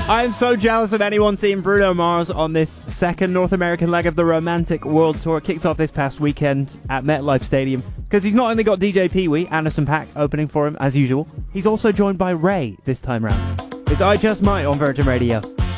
I am so jealous of anyone seeing Bruno Mars on this second North American leg of the Romantic World Tour. It kicked off this past weekend at MetLife Stadium because he's not only got DJ Pee-wee, Anderson .Paak opening for him as usual, he's also joined by Ray this time round. It's I Just Might on Virgin Radio.